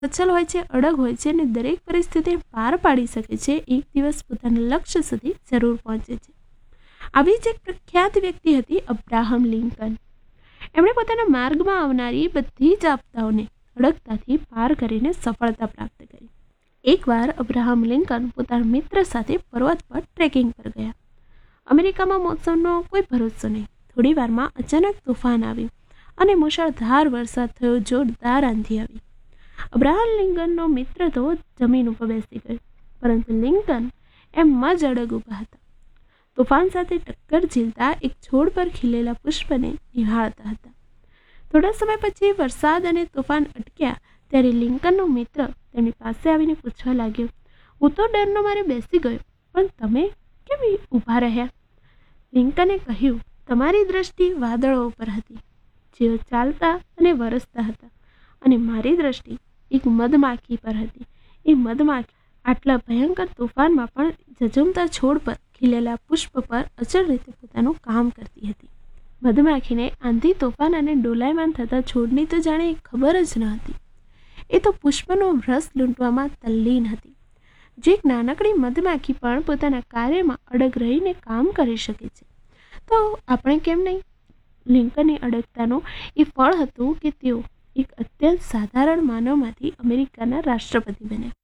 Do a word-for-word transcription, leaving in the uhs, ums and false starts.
સચલ હોય છે, અડગ હોય છે અને દરેક પરિસ્થિતિ પાર પાડી શકે છે, એક દિવસ પોતાના લક્ષ્ય સુધી જરૂર પહોંચે છે. આવી જ એક પ્રખ્યાત વ્યક્તિ હતી અબ્રાહમ લિંકન. એમણે પોતાના માર્ગમાં આવનારી બધી જ આપદાઓને અડગતાથી પાર કરીને સફળતા પ્રાપ્ત કરી. એકવાર અબ્રાહમ લિંકન પોતાના મિત્ર સાથે પર્વત પર ટ્રેકિંગ પર ગયા. અમેરિકામાં મોસમનો કોઈ ભરોસો નહીં. થોડી વારમાં અચાનક તોફાન આવ્યું અને મુશળધાર વરસાદ થયો, જોરદાર આંધી આવી. અબ્રાહમ લિંકનનો મિત્ર તો જમીન ઉપર બેસી ગયો, પરંતુ લિંકન એમ જ અડગ ઊભા હતા. તોફાન સાથે ટક્કર ઝીલતા એક છોડ પર ખીલેલા પુષ્પને નિહાળતા હતા. થોડા સમય પછી વરસાદ અને તોફાન અટક્યા ત્યારે લિંકનનો મિત્ર તેમની પાસે આવીને પૂછવા લાગ્યો, હું તો ડરનો મારે બેસી ગયો, પણ તમે કેમ ઊભા રહ્યા? લિંકને કહ્યું, તમારી દ્રષ્ટિ વાદળો ઉપર હતી, જેઓ ચાલતા અને વરસતા હતા, અને મારી દ્રષ્ટિ એક મધમાખી પર હતી. એ મધમાખી આટલા ભયંકર તોફાનમાં પણ ઝઝુમતા છોડ પર ખીલેલા પુષ્પ પર અચળ રીતે પોતાનું કામ કરતી હતી. મધમાખીને આંધી, તોફાન અને ડોલાયમાન થતા છોડની તો જાણે ખબર જ ન હતી. એ તો પુષ્પનો રસ લૂંટવામાં તલ્લીન હતી. જે એક નાનકડી મધમાખી પણ પોતાના કાર્યમાં અડગ રહીને કામ કરી શકે છે, તો આપણે કેમ નહીં? લિંકનની અડગતાનું એ ફળ હતું કે તેઓ એક અત્યંત સાધારણ માનવમાંથી અમેરિકાના રાષ્ટ્રપતિ બન્યા.